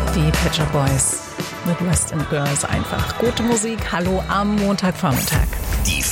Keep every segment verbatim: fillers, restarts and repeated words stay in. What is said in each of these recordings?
Die Pet Shop Boys mit West End Girls einfach. Gute Musik, hallo am Montagvormittag. Die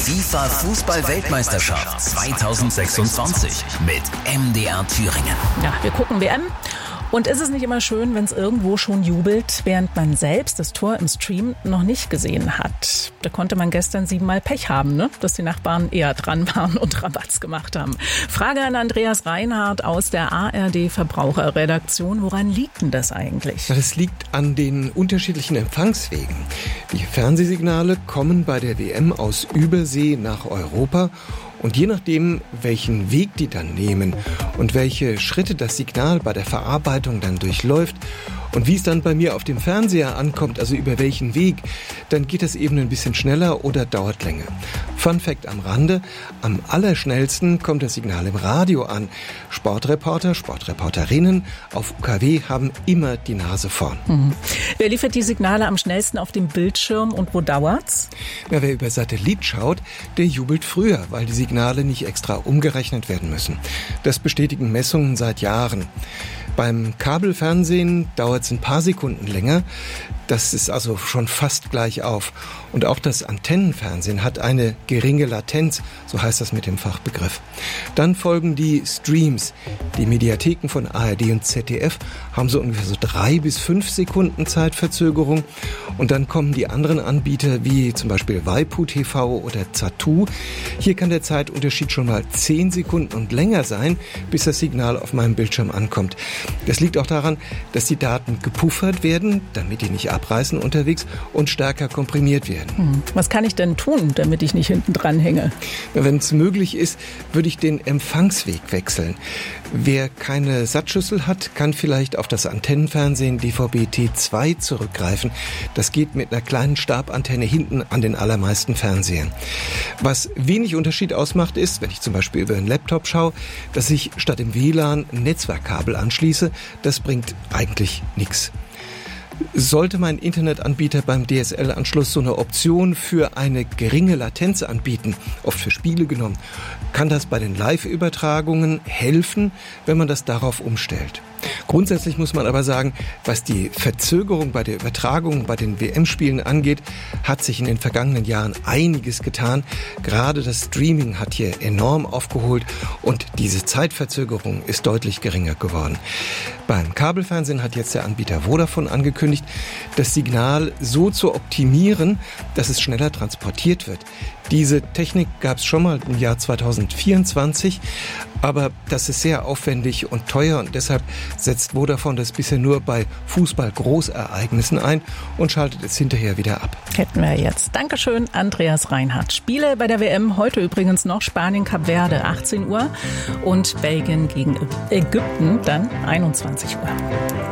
FIFA-Fußball-Weltmeisterschaft zwanzig sechsundzwanzig mit M D R Thüringen. Ja, wir gucken W M. Und ist es nicht immer schön, wenn es irgendwo schon jubelt, während man selbst das Tor im Stream noch nicht gesehen hat? Da konnte man gestern siebenmal Pech haben, ne? Dass die Nachbarn eher dran waren und Rabatz gemacht haben. Frage an Andreas Reinhardt aus der A R D-Verbraucherredaktion. Woran liegt denn das eigentlich? Ja, das liegt an den unterschiedlichen Empfangswegen. Die Fernsehsignale kommen bei der W M aus Übersee nach Europa. Und je nachdem, welchen Weg die dann nehmen und welche Schritte das Signal bei der Verarbeitung dann durchläuft und wie es dann bei mir auf dem Fernseher ankommt, also über welchen Weg, dann geht es eben ein bisschen schneller oder dauert länger. Fun Fact am Rande: Am allerschnellsten kommt das Signal im Radio an. Sportreporter, Sportreporterinnen auf U K W haben immer die Nase vorn. Mhm. Wer liefert die Signale am schnellsten auf dem Bildschirm und wo dauert's? Ja, wer über Satellit schaut, der jubelt früher, weil die Signale nicht extra umgerechnet werden müssen. Das bestätigen Messungen seit Jahren. Beim Kabelfernsehen dauert es ein paar Sekunden länger. Das ist also schon fast gleich auf. Und auch das Antennenfernsehen hat eine geringe Latenz, so heißt das mit dem Fachbegriff. Dann folgen die Streams. Die Mediatheken von A R D und Z D F haben so ungefähr so drei bis fünf Sekunden Zeitverzögerung. Und dann kommen die anderen Anbieter wie zum Beispiel Waipu T V oder Zattoo. Hier kann der Zeitunterschied schon mal zehn Sekunden und länger sein, bis das Signal auf meinem Bildschirm ankommt. Das liegt auch daran, dass die Daten gepuffert werden, damit die nicht abreißen unterwegs und stärker komprimiert werden. Hm. Was kann ich denn tun, damit ich nicht hinten dran hänge? Wenn es möglich ist, würde ich den Empfangsweg wechseln. Wer keine Satzschüssel hat, kann vielleicht auf das Antennenfernsehen D V B T zwei zurückgreifen. Das geht mit einer kleinen Stabantenne hinten an den allermeisten Fernsehern. Was wenig Unterschied ausmacht, ist, wenn ich zum Beispiel über einen Laptop schaue, dass ich statt im W L A N ein Netzwerkkabel anschließe. Das bringt eigentlich nichts. Sollte mein Internetanbieter beim D S L-Anschluss so eine Option für eine geringe Latenz anbieten, oft für Spiele genommen, kann das bei den Live-Übertragungen helfen, wenn man das darauf umstellt. Grundsätzlich muss man aber sagen, was die Verzögerung bei der Übertragung bei den W M-Spielen angeht, hat sich in den vergangenen Jahren einiges getan. Gerade das Streaming hat hier enorm aufgeholt und diese Zeitverzögerung ist deutlich geringer geworden. Beim Kabelfernsehen hat jetzt der Anbieter Vodafone angekündigt, das Signal so zu optimieren, dass es schneller transportiert wird. Diese Technik gab es schon mal im Jahr zwanzig vierundzwanzig, aber das ist sehr aufwendig und teuer und deshalb setzt Vodafone das bisher nur bei Fußball-Großereignissen ein und schaltet es hinterher wieder ab. Hätten wir jetzt. Dankeschön, Andreas Reinhardt. Spiele bei der W M heute übrigens noch: Spanien, Kap Verde, achtzehn Uhr und Belgien gegen Ägypten dann einundzwanzig Uhr.